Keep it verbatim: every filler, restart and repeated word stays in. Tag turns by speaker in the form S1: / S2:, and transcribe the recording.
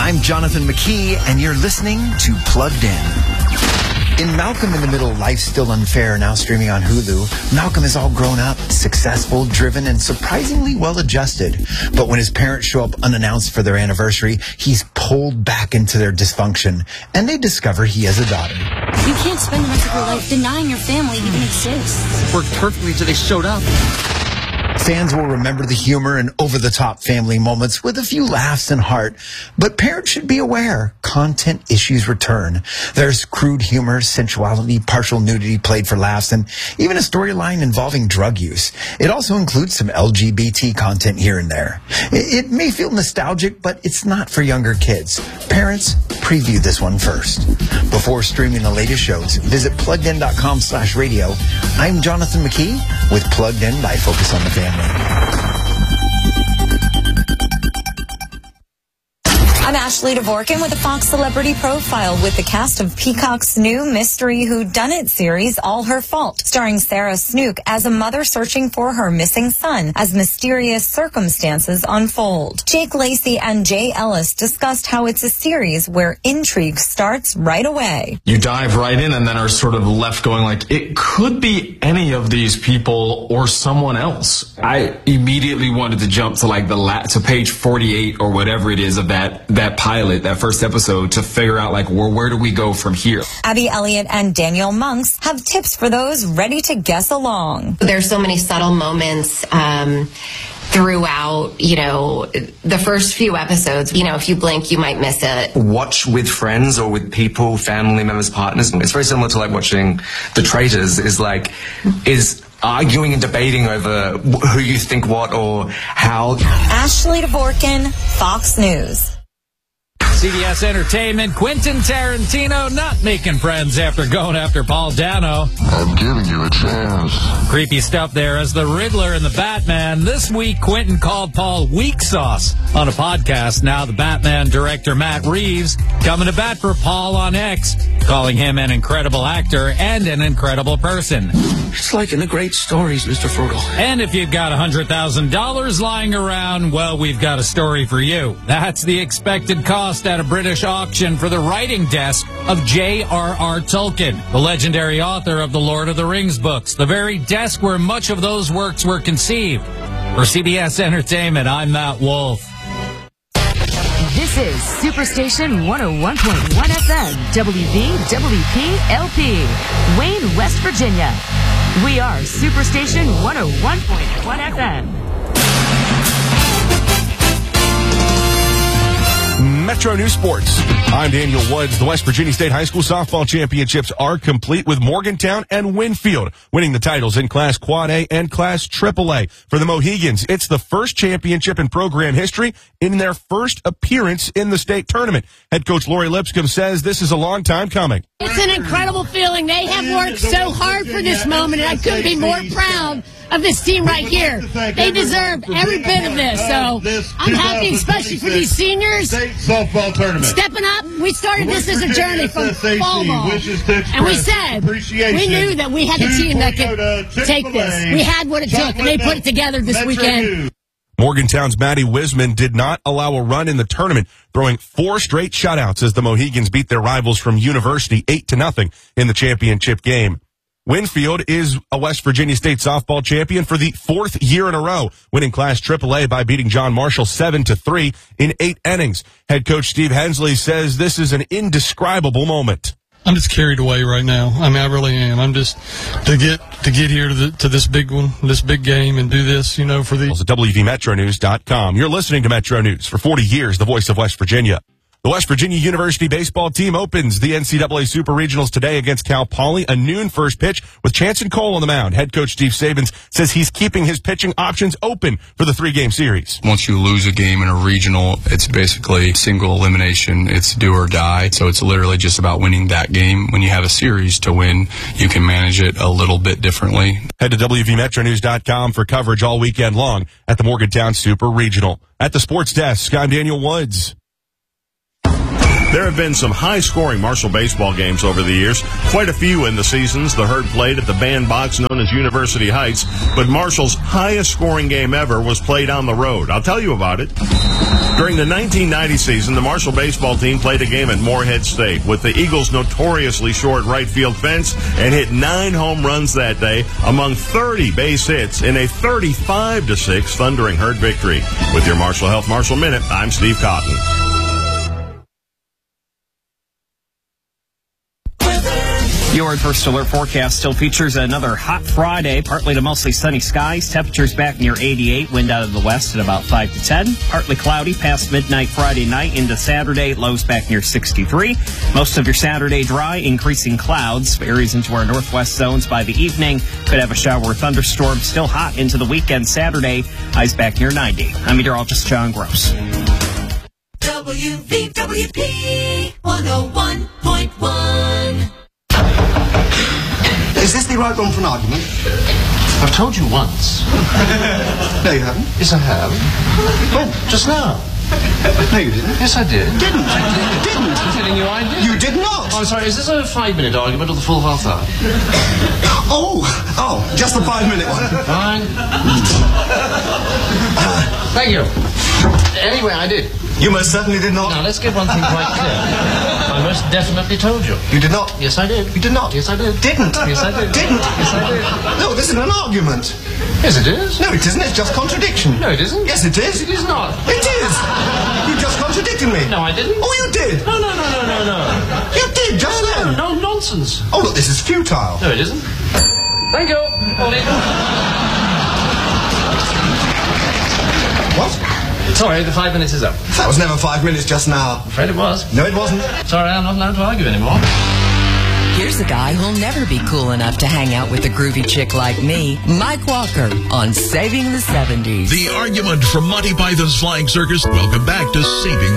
S1: I'm Jonathan McKee, and you're listening to Plugged In. In Malcolm in the Middle, Life's Still Unfair, now streaming on Hulu, Malcolm is all grown up, successful, driven, and surprisingly well-adjusted. But when his parents show up unannounced for their anniversary, he's pulled back into their dysfunction, and they discover he has a daughter.
S2: You can't spend the rest of your life denying your family even exists.
S3: It worked perfectly until they showed up.
S1: Fans will remember the humor and over-the-top family moments with a few laughs and heart. But parents should be aware, content issues return. There's crude humor, sensuality, partial nudity played for laughs, and even a storyline involving drug use. It also includes some L G B T content here and there. It, it may feel nostalgic, but it's not for younger kids. Parents, preview this one first. Before streaming the latest shows, visit pluggedin.com slash radio. I'm Jonathan McKee with Plugged In by Focus on the Family.
S4: I'm Ashley Dvorkin with a Fox Celebrity Profile with the cast of Peacock's new Mystery Whodunit series, All Her Fault, starring Sarah Snook as a mother searching for her missing son as mysterious circumstances unfold. Jake Lacy and Jay Ellis discussed how it's a series where intrigue starts right away.
S5: You dive right in and then are sort of left going like, it could be any of these people or someone else. I immediately wanted to jump to like the la- to page forty-eight or whatever it is of that that pilot, that first episode, to figure out like, well, where do we go from here?
S4: Abby Elliott and Danielle Monks have tips for those ready to guess along.
S6: There's so many subtle moments um, throughout, you know, the first few episodes. You know, if you blink, you might miss it.
S7: Watch with friends or with people, family members, partners. It's very similar to like watching The Traitors, is like, is arguing and debating over who you think what or how.
S4: Ashley Dvorkin, Fox News.
S8: C B S Entertainment, Quentin Tarantino not making friends after going after Paul Dano.
S9: I'm giving you a chance.
S8: Creepy stuff there as the Riddler and the Batman. This week, Quentin called Paul weak sauce on a podcast. Now the Batman director Matt Reeves coming to bat for Paul on X, calling him an incredible actor and an incredible person.
S3: It's like in the great stories, Mister Frugal.
S8: And if you've got one hundred thousand dollars lying around, well, we've got a story for you. That's the expected cost at a British auction for the writing desk of J R R Tolkien, the legendary author of the Lord of the Rings books, the very desk where much of those works were conceived. For C B S Entertainment, I'm Matt Wolf.
S10: This is Superstation one oh one point one F M, W V W P L P, Wayne, West Virginia. We are Superstation one oh one point one F M.
S11: Metro News Sports. I'm Daniel Woods. The West Virginia State High School softball championships are complete with Morgantown and Winfield winning the titles in Class Quad A and Class Triple A. For the Mohegans, it's the first championship in program history in their first appearance in the state tournament. Head coach Lori Lipscomb says this is a long time coming.
S12: It's an incredible feeling. They have worked so hard for this moment, and I couldn't be more proud of this team right here. They deserve every bit of this, so I'm happy, especially for these seniors.
S13: Softball tournament.
S12: Stepping up, we started this as a journey from fall ball, and we said we knew that we had a team that could take this. We had what it took, and they put it together this weekend.
S11: Morgantown's Maddie Wisman did not allow a run in the tournament, throwing four straight shutouts as the Mohegans beat their rivals from University eight to nothing in the championship game. Winfield is a West Virginia State softball champion for the fourth year in a row, winning Class Triple A by beating John Marshall seven to three in eight innings. Head coach Steve Hensley says this is an indescribable moment.
S14: I'm just carried away right now. I mean, I really am. I'm just to get to get here to, the, to this big one, this big game, and do this, you know, for the
S11: W V Metro News dot com. You're listening to Metro News. For forty years, the voice of West Virginia. The West Virginia University baseball team opens the N C double A Super Regionals today against Cal Poly, a noon first pitch with Chanson Cole on the mound. Head coach Steve Sabins says he's keeping his pitching options open for the three-game series.
S15: Once you lose a game in a regional, it's basically single elimination. It's do or die. So it's literally just about winning that game. When you have a series to win, you can manage it a little bit differently.
S11: Head to W V Metro News dot com for coverage all weekend long at the Morgantown Super Regional. At the sports desk, I'm Daniel Woods. There have been some high-scoring Marshall baseball games over the years, quite a few in the seasons the Herd played at the bandbox known as University Heights, but Marshall's highest-scoring game ever was played on the road. I'll tell you about it. During the nineteen ninety season, the Marshall baseball team played a game at Moorhead State with the Eagles' notoriously short right field fence and hit nine home runs that day among thirty base hits in a thirty-five to six thundering Herd victory. With your Marshall Health Marshall Minute, I'm Steve Cotton.
S13: Your First Alert forecast still features another hot Friday, partly to mostly sunny skies. Temperatures back near eighty-eight, wind out of the west at about five to ten. Partly cloudy past midnight Friday night into Saturday, lows back near sixty-three. Most of your Saturday dry, increasing clouds. Areas into our northwest zones by the evening. Could have a shower or thunderstorm. Still hot into the weekend Saturday, highs back near ninety. I'm meteorologist John Gross.
S16: W V W P one oh one point one.
S17: Is this the right one for an argument?
S18: I've told you once.
S17: No, you haven't.
S18: Yes, I have.
S17: When?
S18: Just now.
S17: No, you didn't.
S18: Yes, I did.
S17: Didn't.
S18: I did.
S17: Didn't.
S18: I'm telling you I did.
S17: You did not.
S18: Oh, I'm sorry, is this a five-minute argument or the full half hour?
S17: Oh, oh, just the five-minute one.
S18: Fine. Thank you. Anyway, I did.
S17: You most certainly did not.
S18: Now, let's get one thing quite clear. I most definitely told you.
S17: You did not.
S18: Yes, I did.
S17: You did not.
S18: Yes, I did.
S17: Didn't.
S18: Yes, I did.
S17: Didn't.
S18: Yes, I did.
S17: No, this isn't an argument.
S18: Yes, it is.
S17: No, it isn't. It's just contradiction.
S18: No, it isn't.
S17: Yes, it is.
S18: It is not.
S17: It is. You just contradicted me.
S18: No, I didn't.
S17: Oh, you did.
S18: No, no, no, no, no, no.
S17: You did, just
S18: no,
S17: then.
S18: No, no, nonsense.
S17: Oh, look, this is futile.
S18: No, it isn't. Thank you. Ollie.
S17: What?
S18: Sorry, the five minutes is up.
S17: That was never five minutes just now.
S18: I'm afraid it was.
S17: No, it wasn't.
S18: Sorry, I'm not allowed to argue anymore.
S19: Here's a guy who'll never be cool enough to hang out with a groovy chick like me, Mike Walker, on Saving the seventies.
S20: The argument from Monty Python's Flying Circus. Welcome back to Saving